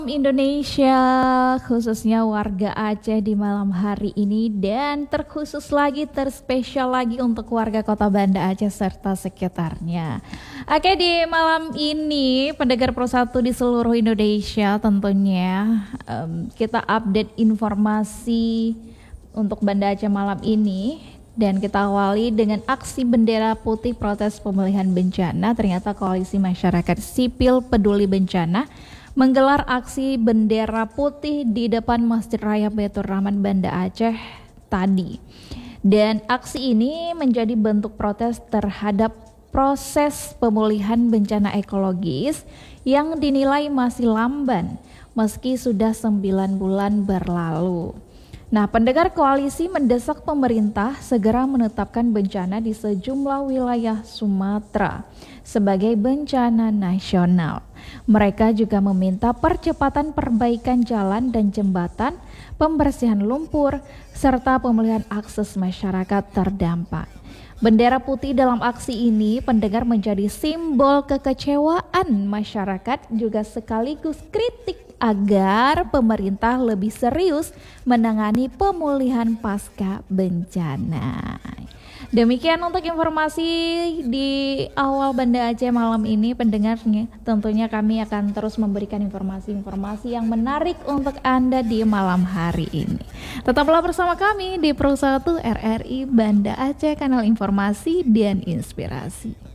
Indonesia, khususnya warga Aceh di malam hari ini, dan terkhusus lagi, terspesial lagi untuk warga Kota Banda Aceh serta sekitarnya. Oke, di malam ini pendengar Pro 1 di seluruh Indonesia tentunya kita update informasi untuk Banda Aceh malam ini. Dan kita awali dengan aksi bendera putih protes pemulihan bencana. Ternyata Koalisi Masyarakat Sipil Peduli Bencana menggelar aksi bendera putih di depan Masjid Raya Baitur Rahman Banda Aceh tadi. Dan aksi ini menjadi bentuk protes terhadap proses pemulihan bencana ekologis yang dinilai masih lamban meski sudah 9 bulan berlalu. Nah, pendengar, koalisi mendesak pemerintah segera menetapkan bencana di sejumlah wilayah Sumatera sebagai bencana nasional. Mereka juga meminta percepatan perbaikan jalan dan jembatan, pembersihan lumpur, serta pemulihan akses masyarakat terdampak. Bendera putih dalam aksi ini pendengar menjadi simbol kekecewaan masyarakat, juga sekaligus kritik agar pemerintah lebih serius menangani pemulihan pasca bencana. Demikian untuk informasi di awal Banda Aceh malam ini, pendengarnya. Tentunya kami akan terus memberikan informasi-informasi yang menarik untuk Anda di malam hari ini. Tetaplah bersama kami di Pro 1 RRI Banda Aceh, kanal informasi dan inspirasi.